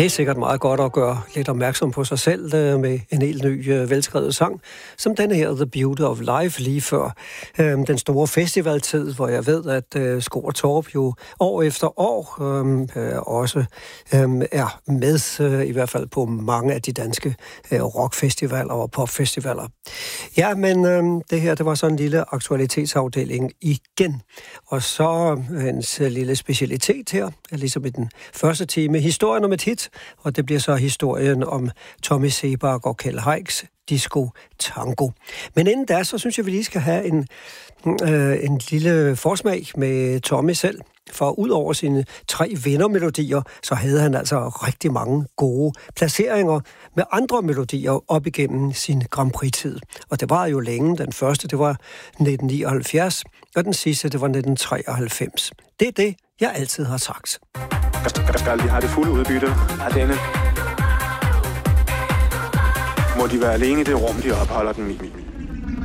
Det er sikkert meget godt at gøre lidt opmærksom på sig selv med en helt ny velskrevet sang, som denne her, The Beauty of Life, lige før den store festivaltid, hvor jeg ved, at Skor og Torp jo år efter år også er med, i hvert fald på mange af de danske rockfestivaler og popfestivaler. Ja, men det her, det var så en lille aktualitetsafdeling igen. Og så hans lille specialitet her, ligesom i den første time, historien om et hit, og det bliver så historien om Tommy Sebak og Kjeld Heiks Disco Tango. Men inden da, så synes jeg, vi lige skal have en lille forsmag med Tommy selv. For ud over sine 3 vindermelodier, så havde han altså rigtig mange gode placeringer med andre melodier op igennem sin Grand Prix-tid. Og det var jo længe. Den første, det var 1979, og den sidste, det var 1993. Det er det, jeg altid har sagt. Skal de have det fulde udbytte af denne? Må de være alene i det rum, de opholder den i?